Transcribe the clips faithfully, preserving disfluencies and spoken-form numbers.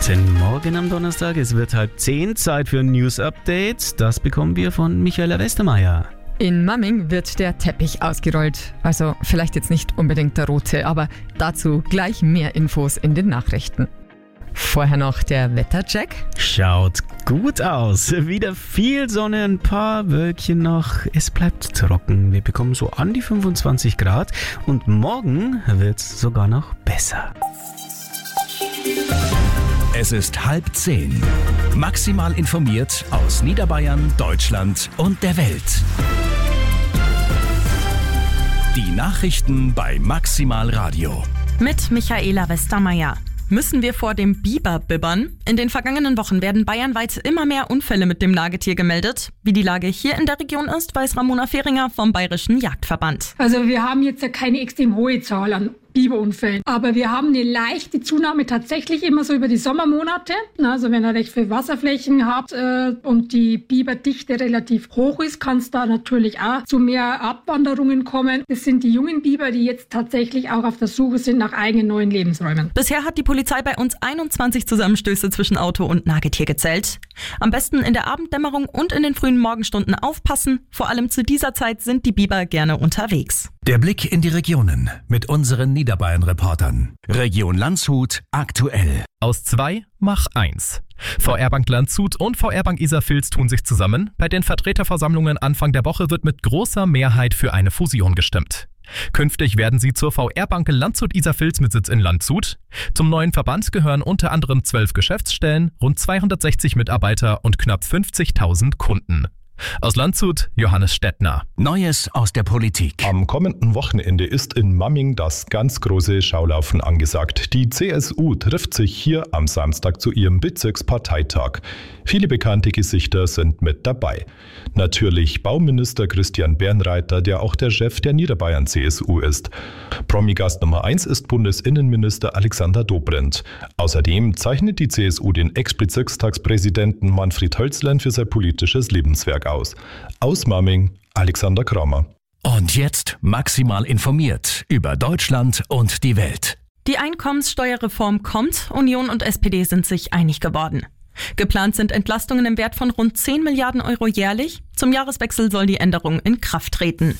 Guten Morgen am Donnerstag, es wird halb zehn, Zeit für ein News-Update. Das bekommen wir von Michaela Westermeier. In Mamming wird der Teppich ausgerollt. Also vielleicht jetzt nicht unbedingt der rote, aber dazu gleich mehr Infos in den Nachrichten. Vorher noch der Wettercheck. Schaut gut aus. Wieder viel Sonne, ein paar Wölkchen noch. Es bleibt trocken. Wir bekommen so an die fünfundzwanzig Grad und morgen wird es sogar noch besser. Es ist halb zehn. Maximal informiert aus Niederbayern, Deutschland und der Welt. Die Nachrichten bei Maximal Radio. Mit Michaela Westermeier. Müssen wir vor dem Biber bibbern? In den vergangenen Wochen werden bayernweit immer mehr Unfälle mit dem Nagetier gemeldet. Wie die Lage hier in der Region ist, weiß Ramona Fehringer vom Bayerischen Jagdverband. Also wir haben jetzt keine extrem hohe Zahl an Biberunfällen. Aber wir haben eine leichte Zunahme tatsächlich immer so über die Sommermonate. Also wenn ihr recht viel Wasserflächen habt äh, und die Biberdichte relativ hoch ist, kann es da natürlich auch zu mehr Abwanderungen kommen. Das sind die jungen Biber, die jetzt tatsächlich auch auf der Suche sind nach eigenen neuen Lebensräumen. Bisher hat die Polizei bei uns einundzwanzig Zusammenstöße zwischen Auto und Nagetier gezählt. Am besten in der Abenddämmerung und in den frühen Morgenstunden aufpassen. Vor allem zu dieser Zeit sind die Biber gerne unterwegs. Der Blick in die Regionen mit unseren Niederbayern-Reportern. Region Landshut aktuell. Aus zwei mach eins. V R-Bank Landshut und V R-Bank Isarfils tun sich zusammen. Bei den Vertreterversammlungen Anfang der Woche wird mit großer Mehrheit für eine Fusion gestimmt. Künftig werden sie zur V R-Bank Landshut Isarfils mit Sitz in Landshut. Zum neuen Verband gehören unter anderem zwölf Geschäftsstellen, rund zweihundertsechzig Mitarbeiter und knapp fünfzigtausend Kunden. Aus Landshut, Johannes Stettner. Neues aus der Politik. Am kommenden Wochenende ist in Mamming das ganz große Schaulaufen angesagt. Die C S U trifft sich hier am Samstag zu ihrem Bezirksparteitag. Viele bekannte Gesichter sind mit dabei. Natürlich Bauminister Christian Bernreiter, der auch der Chef der Niederbayern C S U ist. Promi-Gast Nummer eins ist Bundesinnenminister Alexander Dobrindt. Außerdem zeichnet die C S U den Ex-Bezirkstagspräsidenten Manfred Hölzlein für sein politisches Lebenswerk aus. Aus Mamming, Alexander Kramer. Und jetzt maximal informiert über Deutschland und die Welt. Die Einkommenssteuerreform kommt, Union und S P D sind sich einig geworden. Geplant sind Entlastungen im Wert von rund zehn Milliarden Euro jährlich. Zum Jahreswechsel soll die Änderung in Kraft treten.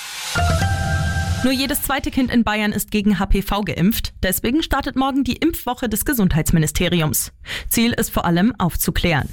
Nur jedes zweite Kind in Bayern ist gegen H P V geimpft. Deswegen startet morgen die Impfwoche des Gesundheitsministeriums. Ziel ist vor allem aufzuklären.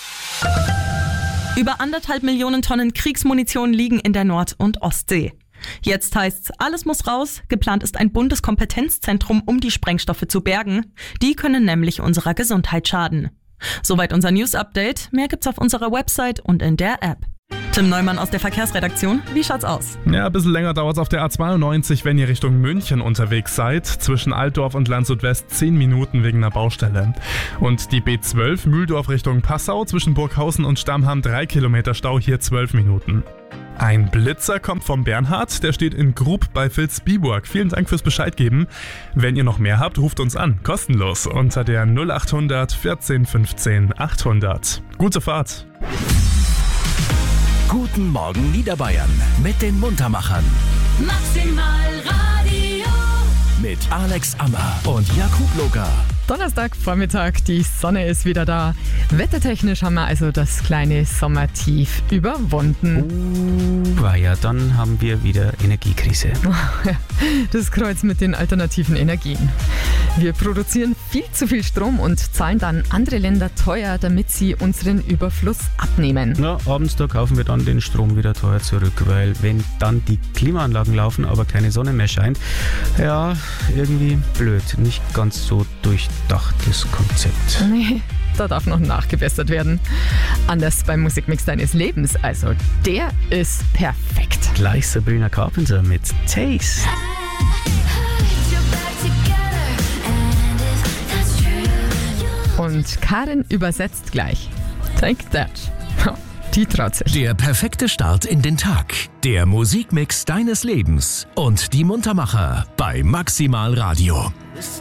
Über anderthalb Millionen Tonnen Kriegsmunition liegen in der Nord- und Ostsee. Jetzt heißt's, alles muss raus. Geplant ist ein Bundeskompetenzzentrum, um die Sprengstoffe zu bergen. Die können nämlich unserer Gesundheit schaden. Soweit unser News-Update. Mehr gibt's auf unserer Website und in der App. Tim Neumann aus der Verkehrsredaktion. Wie schaut's aus? Ja, ein bisschen länger dauert's auf der A zweiundneunzig, wenn ihr Richtung München unterwegs seid. Zwischen Altdorf und Landshut West zehn Minuten wegen einer Baustelle. Und die B zwölf Mühldorf Richtung Passau zwischen Burghausen und Stammheim drei Kilometer Stau, hier zwölf Minuten. Ein Blitzer kommt vom Bernhard, der steht in Grub bei Vilsbiburg. Vielen Dank fürs Bescheid geben. Wenn ihr noch mehr habt, ruft uns an, kostenlos, unter der null achthundert vierzehn fünfzehn achthundert. Gute Fahrt! Guten Morgen Niederbayern mit den Muntermachern. Maximal Radio. Mit Alex Ammer und Jakub Loga. Donnerstag Vormittag, die Sonne ist wieder da. Wettertechnisch haben wir also das kleine Sommertief überwunden. Oh, ja, dann haben wir wieder Energiekrise. Das Kreuz mit den alternativen Energien. Wir produzieren viel zu viel Strom und zahlen dann andere Länder teuer, damit sie unseren Überfluss abnehmen. Na, abends da kaufen wir dann den Strom wieder teuer zurück, weil wenn dann die Klimaanlagen laufen, aber keine Sonne mehr scheint, ja, irgendwie blöd, nicht ganz so durchdachtes Konzept. Nee, da darf noch nachgebessert werden. Anders beim Musikmix deines Lebens, also der ist perfekt. Gleich Sabrina Carpenter mit Taste. Und Karin übersetzt gleich. Take that. Die traut sich. Der perfekte Start in den Tag. Der Musikmix deines Lebens. Und die Muntermacher bei Maximal Radio.